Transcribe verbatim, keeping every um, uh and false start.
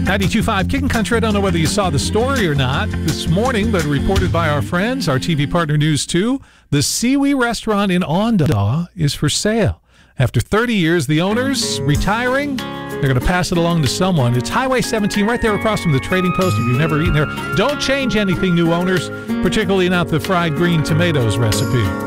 ninety-two point five Kickin' Country. I don't know whether you saw the story or not this morning, but reported by our friends, our T V partner News two, the Siwi restaurant in Ondaw is for sale. After thirty years, the owners retiring. They're going to pass it along to someone. It's Highway seventeen right there across from the Trading Post. If you've never eaten there, don't change anything, new owners, particularly not the fried green tomatoes recipe.